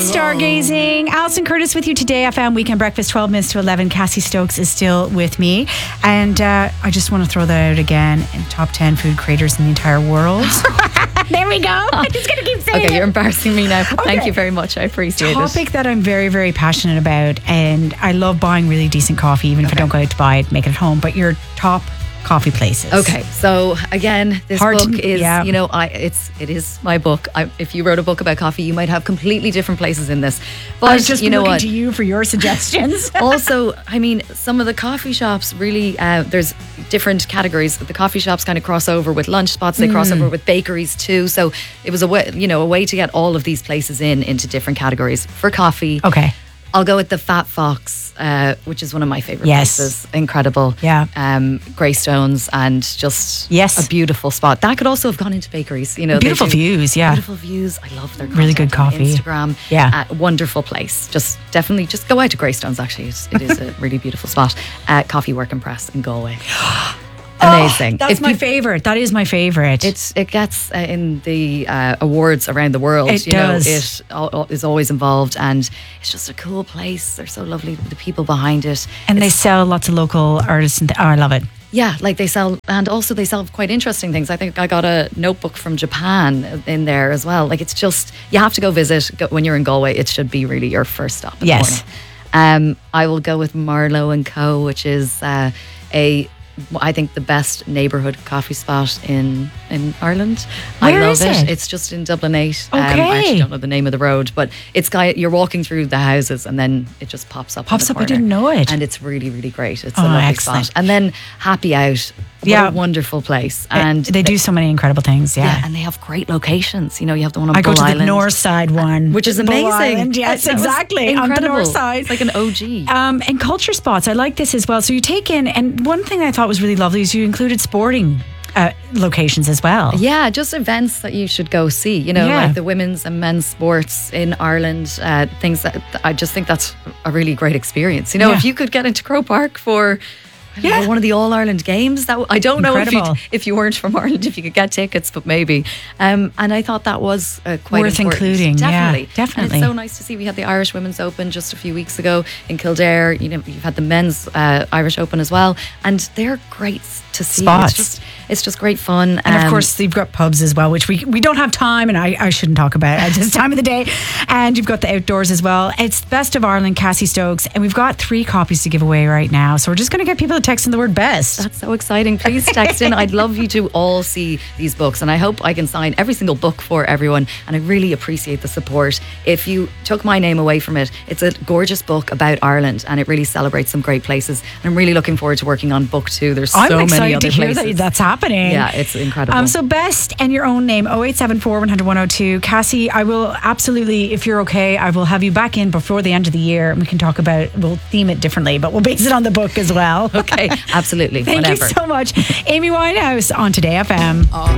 Stargazing. Alison Curtis with you today, FM Weekend Breakfast, 12 minutes to 11. Cassie Stokes is still with me. And I just want to throw that out again in top 10 food creators in the entire world. There we go. I'm just going to keep saying it. Okay, you're embarrassing me now. Thank you very much. I appreciate it. Topic that I'm very, very passionate about. And I love buying really decent coffee, even if I don't go out to buy it, make it at home. But your top coffee places. Okay, so again, this book is, it is my book. If you wrote a book about coffee, you might have completely different places in this. But I was just looking to you for your suggestions. Also, I mean, some of the coffee shops really, there's different categories. The coffee shops kind of cross over with lunch spots. They cross over with bakeries too. So it was a way to get all of these places into different categories for coffee. Okay. I'll go with the Fat Fox, which is one of my favourite places. Incredible. Yeah. Greystones and just a beautiful spot. That could also have gone into bakeries. Beautiful views, yeah. Beautiful views. I love their really good coffee. Instagram. Yeah. Wonderful place. Just definitely just go out to Greystones, actually. It is a really beautiful spot. Coffee Work and Press in Galway. Amazing. That's my favourite. That is my favourite. It gets in the awards around the world. It does. It is always involved, and it's just a cool place. They're so lovely, the people behind it. And they sell lots of local artists. I love it. Yeah, like they sell quite interesting things. I think I got a notebook from Japan in there as well. Like it's just, you have to go visit when you're in Galway. It should be really your first stop in the morning. I will go with Marlowe and Co., which is I think the best neighbourhood coffee spot in Ireland. Where I love is it? It's just in Dublin 8. Okay. I actually don't know the name of the road, but you're walking through the houses and then it just pops up. Pops up, I didn't know it. And it's really, really great. It's a lovely spot. And then Happy Out. What a wonderful place. And they do so many incredible things, Yeah, and they have great locations. You have the one on I Bull go to Island, the north side one. which is Bull amazing. Island, yes, exactly. Incredible. On the north side. It's like an OG. And culture spots. I like this as well. So you take in, and one thing I thought was really lovely is you included sporting locations as well. Yeah, just events that you should go see, like the women's and men's sports in Ireland, things that I just think that's a really great experience. If you could get into Croke Park for one of the All-Ireland games, that I don't know if you weren't from Ireland, if you could get tickets, but maybe. And I thought that was quite worth important. including. Definitely. Yeah, definitely. And it's so nice to see. We had the Irish Women's Open just a few weeks ago in Kildare. You've had the Men's Irish Open as well, and they're great to see. Spots. It's just great fun. And of course, you've got pubs as well, which we don't have time, and I shouldn't talk about at this time of the day. And you've got the outdoors as well. It's Best of Ireland, Cassie Stokes, and we've got 3 copies to give away right now. So we're just going to get people to text in the word best. That's so exciting. Please text in. I'd love you to all see these books, and I hope I can sign every single book for everyone. And I really appreciate the support. If you took my name away from it, it's a gorgeous book about Ireland, and it really celebrates some great places. And I'm really looking forward to working on book 2. There's so many other places. That's happening. Yeah, it's incredible. So best and your own name, 0874 100 102. Cassie, I will absolutely, if you're okay, I will have you back in before the end of the year, and we can talk about, we'll theme it differently, but we'll base it on the book as well. Okay, absolutely. Thank you so much. Amy Winehouse on Today FM.